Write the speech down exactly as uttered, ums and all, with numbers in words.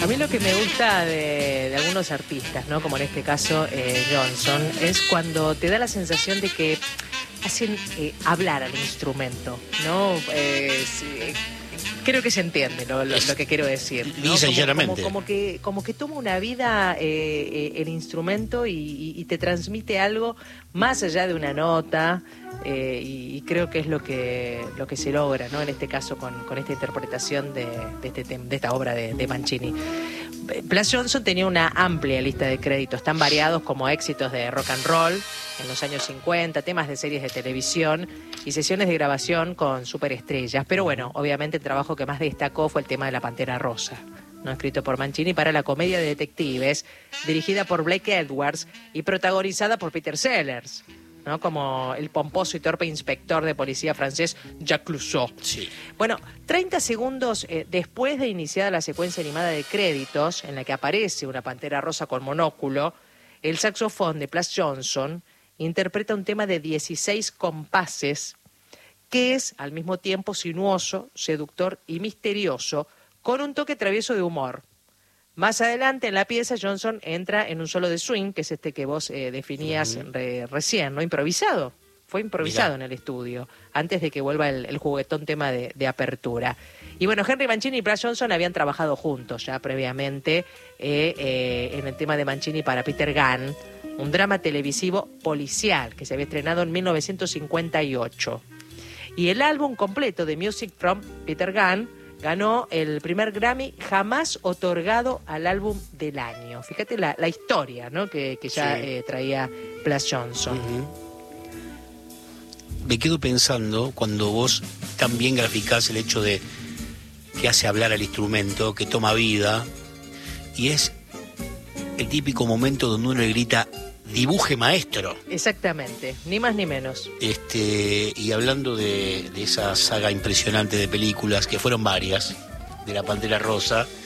A mí lo que me gusta de, de algunos artistas, ¿no? Como en este caso eh, Johnson, es cuando te da la sensación de que hacen eh, hablar al instrumento, ¿no? Eh, sí, creo que se entiende lo, lo, lo que quiero decir, ¿no? Sinceramente. Como, como, como, que, como que toma una vida eh, eh, el instrumento y, y, y te transmite algo más allá de una nota. Eh, y, y creo que es lo que lo que se logra, ¿no? En este caso con, con esta interpretación de, de, este, de esta obra de, de Mancini. Blas Johnson tenía una amplia lista de créditos, tan variados como éxitos de rock and roll en los años cincuenta, temas de series de televisión y sesiones de grabación con superestrellas. Pero bueno, obviamente el trabajo que más destacó fue el tema de La Pantera Rosa, ¿no? Escrito por Mancini para la comedia de detectives, dirigida por Blake Edwards y protagonizada por Peter Sellers, ¿no? Como el pomposo y torpe inspector de policía francés Jacques Clouseau. Sí. Bueno, treinta segundos eh, después de iniciada la secuencia animada de créditos, en la que aparece una pantera rosa con monóculo, el saxofón de Blas Johnson interpreta un tema de dieciséis compases que es al mismo tiempo sinuoso, seductor y misterioso, con un toque travieso de humor. Más adelante en la pieza Johnson entra en un solo de swing, que es este que vos eh, definías uh-huh. re, recién, ¿no? Improvisado. Fue improvisado Mirá. en el estudio, antes de que vuelva el, el juguetón tema de, de apertura. Y bueno, Henry Mancini y Blas Johnson habían trabajado juntos ya previamente eh, eh, en el tema de Mancini para Peter Gunn, un drama televisivo policial que se había estrenado en mil novecientos cincuenta y ocho. Y el álbum completo de Music from Peter Gunn ganó el primer Grammy jamás otorgado al álbum del año. Fíjate la, la historia, ¿no? que, que ya sí. eh, traía Blas Johnson. Uh-huh. Me quedo pensando cuando vos también graficás el hecho de que hace hablar al instrumento, que toma vida, y es el típico momento donde uno le grita dibuje maestro. Exactamente, ni más ni menos. Este, y hablando de, de esa saga impresionante de películas, que fueron varias, de La Pantera Rosa,